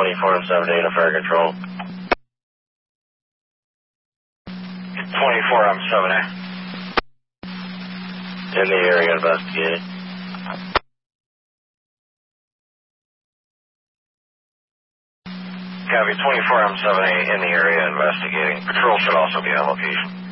24-7 to fire control. 24, I'm 7A. In the area investigating. Copy, 24, I'm 7A in the area investigating. Patrol should also be on location.